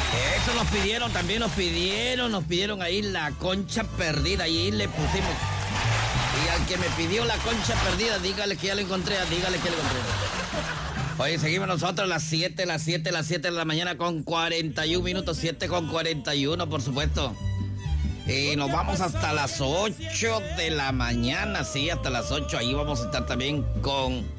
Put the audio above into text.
Eso nos pidieron ahí la concha perdida y ahí le pusimos. Y al que me pidió la concha perdida, dígale que ya lo encontré, dígale que lo encontré. Oye, seguimos nosotros a las 7 de la mañana con 41 minutos, 7 con 41, por supuesto. Y nos vamos hasta las 8 de la mañana, sí, hasta las 8. Ahí vamos a estar también con